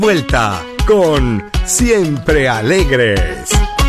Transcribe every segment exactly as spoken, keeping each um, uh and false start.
Vuelta con Siempre Alegres.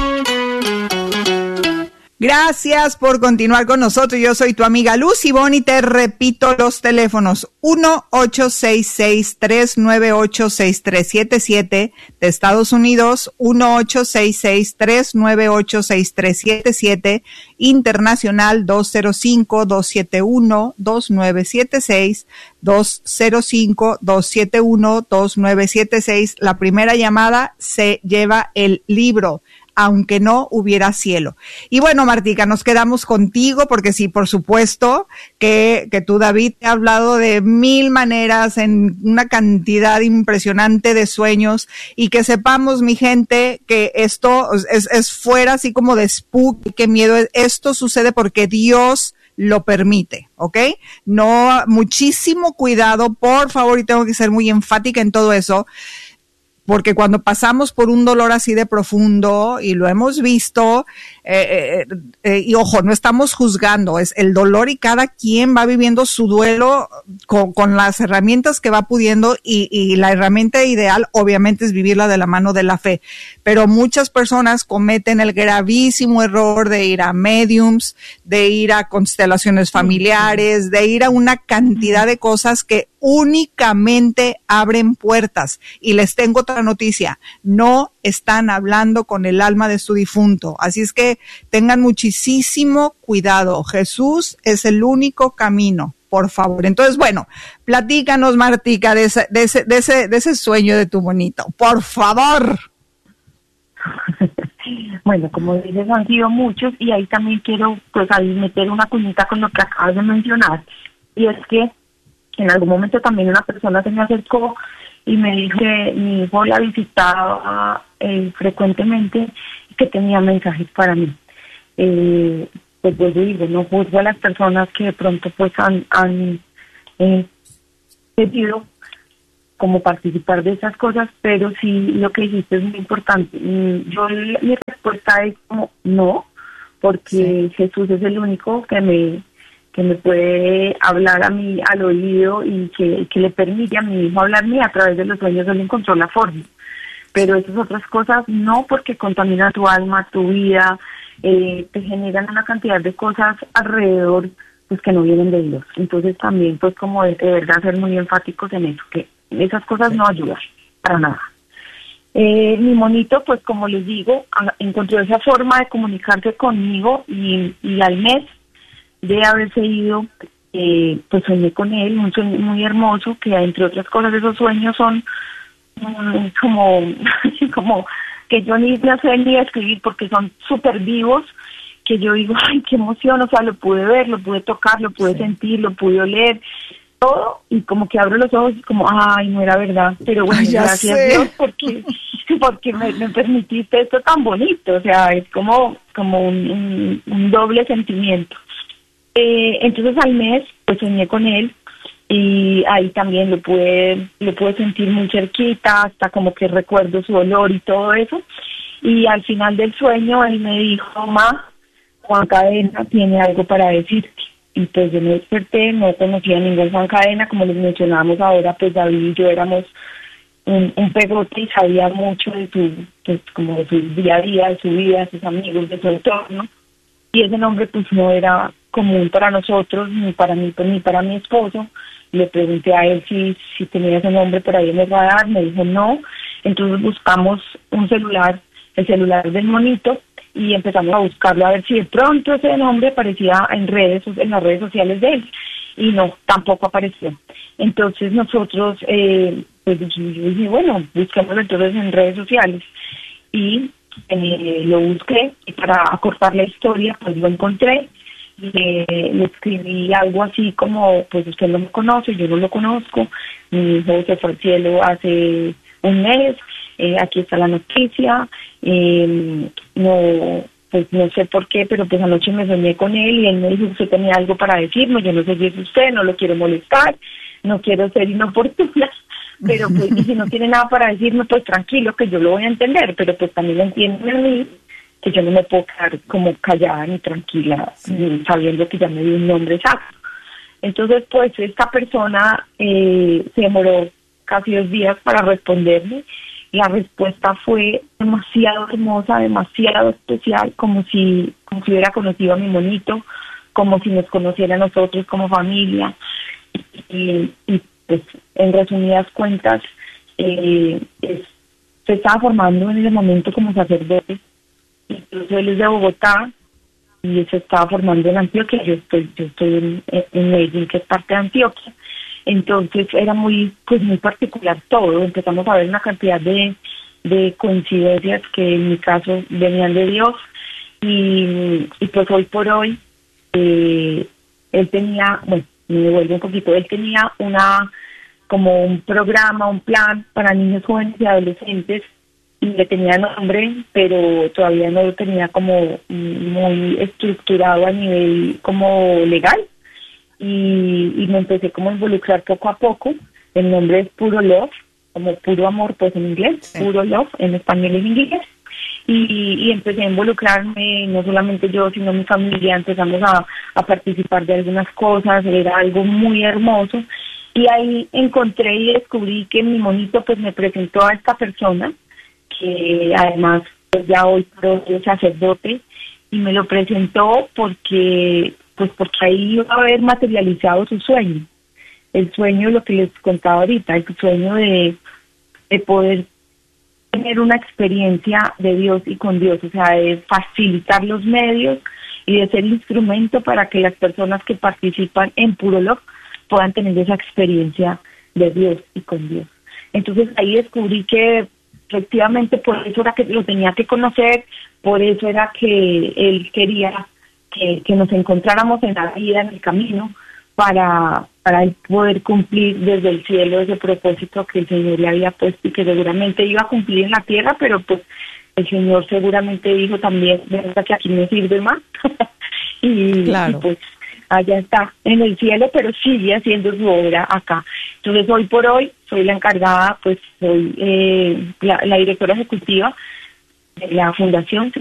Gracias por continuar con nosotros. Yo soy tu amiga Lucy Bon y te repito los teléfonos uno ocho seis seis, tres nueve ocho, seis tres siete siete de Estados Unidos, uno ocho seis seis, tres nueve ocho, seis tres siete siete, internacional dos cero cinco, dos siete uno, dos nueve siete seis, dos cero cinco, dos siete uno, dos nueve siete seis. La primera llamada se lleva el libro, aunque no hubiera cielo. Y bueno, Martica, nos quedamos contigo porque sí, por supuesto que, que tú, David, te ha hablado de mil maneras en una cantidad impresionante de sueños, y que sepamos, mi gente, que esto es, es fuera así como de spook, qué miedo. Esto sucede porque Dios lo permite, ¿ok? No, muchísimo cuidado, por favor, y tengo que ser muy enfática en todo eso, porque cuando pasamos por un dolor así de profundo, y lo hemos visto, eh, eh, eh, y ojo, no estamos juzgando, es el dolor y cada quien va viviendo su duelo con, con las herramientas que va pudiendo, y, y la herramienta ideal obviamente es vivirla de la mano de la fe. Pero muchas personas cometen el gravísimo error de ir a mediums, de ir a constelaciones familiares, de ir a una cantidad de cosas que únicamente abren puertas. Y les tengo otra noticia: no están hablando con el alma de su difunto. Así es que tengan muchísimo cuidado. Jesús es el único camino, por favor. Entonces, bueno, platícanos, Martica, de ese, de ese, de ese, de ese sueño de tu bonito, por favor. Bueno, como dices, han sido muchos, y ahí también quiero pues ahí meter una cuñita con lo que acabas de mencionar, y es que en algún momento también una persona se me acercó y me dijo que mi hijo la visitaba eh, frecuentemente y que tenía mensajes para mí. Eh, pues yo digo, no juzgo a las personas que de pronto pues han, han eh, pedido como participar de esas cosas, pero sí lo que dijiste es muy importante. Yo, mi respuesta es como no, porque sí, Jesús es el único que me que me puede hablar a mí al oído, y que, que le permite a mi hijo hablarme a través de los sueños. Él encontró la forma. Pero esas otras cosas no, porque contaminan tu alma, tu vida, eh, te generan una cantidad de cosas alrededor pues que no vienen de Dios. Entonces también pues como de, de verdad ser muy enfáticos en eso, que esas cosas no ayudan para nada. Eh, mi monito, pues como les digo, a, encontró esa forma de comunicarse conmigo, y, y al mes de haberse ido, eh, pues soñé con él, un sueño muy hermoso, que entre otras cosas esos sueños son um, como, como que yo ni no sé ni escribir, porque son súper vivos, que yo digo, ay, qué emoción, o sea, lo pude ver, lo pude tocar, lo pude sí. sentir, lo pude oler, todo, y como que abro los ojos y como, ay, no era verdad, pero bueno, ay, gracias a Dios porque, porque me, me permitiste esto tan bonito, o sea, es como, como un, un, un doble sentimiento. Eh, entonces al mes pues soñé con él, y ahí también lo pude lo pude sentir muy cerquita, hasta como que recuerdo su olor y todo eso, y al final del sueño él me dijo, ma, Juan Cadena tiene algo para decirte. Y pues yo me desperté, no conocía a ningún Juan Cadena, como les mencionábamos ahora, pues David y yo éramos un, un pegote, y sabía mucho de su, pues como de su día a día, de su vida, de sus amigos, de su entorno, y ese nombre pues no era común para nosotros, ni para mí, pues, ni para mi esposo. Le pregunté a él si, si tenía ese nombre por ahí en el radar, me dijo no. Entonces buscamos un celular, el celular del monito, y empezamos a buscarlo a ver si de pronto ese nombre aparecía en redes, en las redes sociales de él, y no, tampoco apareció. Entonces nosotros, eh, pues yo dije, bueno, busquemos entonces en redes sociales, y eh, lo busqué, y para acortar la historia, pues lo encontré. Le, le escribí algo así como, pues usted no me conoce, yo no lo conozco, mi hijo se fue al cielo hace un mes, eh, aquí está la noticia, eh, no, pues no sé por qué, pero pues anoche me soñé con él, y él me dijo que usted tenía algo para decirme, yo no sé si es usted, no lo quiero molestar, no quiero ser inoportuna, pero pues y si no tiene nada para decirme, pues tranquilo, que yo lo voy a entender, pero pues también lo entienden a mí, que yo no me puedo quedar como callada ni tranquila, sí. sabiendo que ya me dio un nombre exacto. Entonces, pues, esta persona eh, se demoró casi dos días para responderme. La respuesta fue demasiado hermosa, demasiado especial, como si, como si hubiera conocido a mi monito, como si nos conociera a nosotros como familia. Y, y pues, en resumidas cuentas, eh, es, se estaba formando en ese momento como sacerdote. Incluso él es de Bogotá y se estaba formando en Antioquia. Yo estoy, yo estoy en, en Medellín, que es parte de Antioquia. Entonces era muy, pues muy particular todo. Empezamos a ver una cantidad de, de coincidencias que en mi caso venían de Dios. Y, y pues hoy por hoy, eh, él tenía, bueno, me devuelvo un poquito, él tenía una, como un programa, un plan para niños, jóvenes y adolescentes, y le tenía nombre, pero todavía no lo tenía como muy estructurado a nivel como legal. Y, y me empecé como a involucrar poco a poco. El nombre es Puro Love, como puro amor pues en inglés, sí. Puro Love en español y en inglés. Y, y empecé a involucrarme, no solamente yo, sino mi familia. Empezamos a, a participar de algunas cosas, era algo muy hermoso. Y ahí encontré y descubrí que mi monito pues me presentó a esta persona, que además pues ya hoy por hoy es sacerdote, y me lo presentó porque pues porque ahí iba a haber materializado su sueño, el sueño, lo que les contaba ahorita, el sueño de, de poder tener una experiencia de Dios y con Dios, o sea, de facilitar los medios y de ser instrumento para que las personas que participan en Puro Love puedan tener esa experiencia de Dios y con Dios. Entonces ahí descubrí que efectivamente por eso era que lo tenía que conocer, por eso era que él quería que, que nos encontráramos en la vida, en el camino, para, para él poder cumplir desde el cielo ese propósito que el Señor le había puesto y que seguramente iba a cumplir en la tierra, pero pues el Señor seguramente dijo también, verdad que aquí me sirve más, y, claro. y pues allá está en el cielo, pero sigue haciendo su obra acá. Entonces hoy por hoy soy la encargada, pues soy eh, la, la directora ejecutiva de la fundación